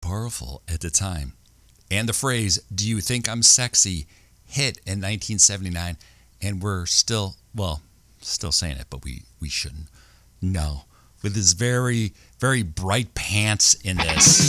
powerful at the time. And the phrase, "Do you think I'm sexy?" hit in 1979, and we're still saying it, but we shouldn't. No. With his very, very bright pants in this.